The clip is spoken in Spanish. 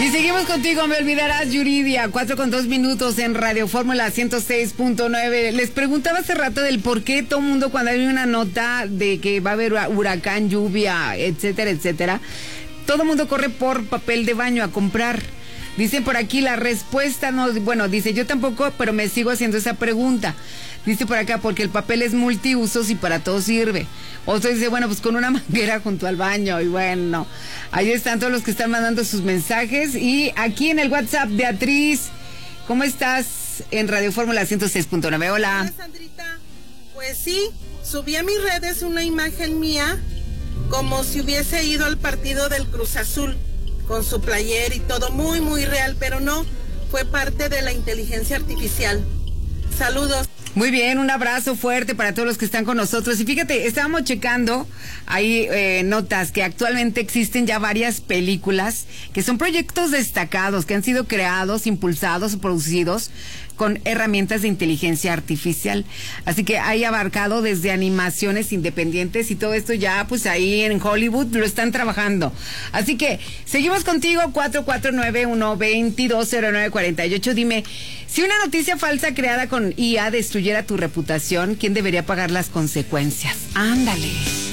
Y seguimos contigo, me olvidarás, Yuridia, 4:02 en Radio Fórmula 106.9. Les preguntaba hace rato del por qué todo el mundo cuando hay una nota de que va a haber huracán, lluvia, etcétera, etcétera, todo el mundo corre por papel de baño a comprar. Dicen por aquí la respuesta, no, bueno, dice yo tampoco, pero me sigo haciendo esa pregunta. Dice por acá, porque el papel es multiusos y para todo sirve. Otro dice, bueno, pues con una manguera junto al baño. Y bueno, ahí están todos los que están mandando sus mensajes. Y aquí en el WhatsApp, Beatriz, ¿cómo estás? En Radio Fórmula 106.9. Hola. Hola, Sandrita. Pues sí, subí a mis redes una imagen mía como si hubiese ido al partido del Cruz Azul, con su player y todo, muy, muy real, pero no, fue parte de la inteligencia artificial. Saludos. Muy bien, un abrazo fuerte para todos los que están con nosotros. Y fíjate, estábamos checando ahí notas que actualmente existen ya varias películas que son proyectos destacados, que han sido creados, impulsados o producidos con herramientas de inteligencia artificial. Así que hay abarcado desde animaciones independientes y todo esto ya pues ahí en Hollywood lo están trabajando. Así que seguimos contigo, 449-122-0948. Dime, si una noticia falsa creada con IA destruyera tu reputación, ¿quién debería pagar las consecuencias? Ándale.